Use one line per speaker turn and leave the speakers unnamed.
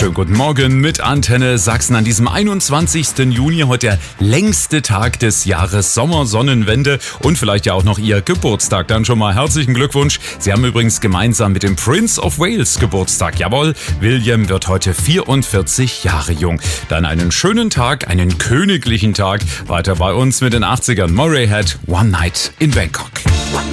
Schönen guten Morgen mit Antenne Sachsen an diesem 21. Juni, heute der längste Tag des Jahres, Sommersonnenwende und vielleicht ja auch noch Ihr Geburtstag. Dann schon mal herzlichen Glückwunsch. Sie haben übrigens gemeinsam mit dem Prince of Wales Geburtstag. Jawohl, William wird heute 44 Jahre jung. Dann einen schönen Tag, einen königlichen Tag. Weiter bei uns mit den 80ern. Moray Head, One Night in Bangkok.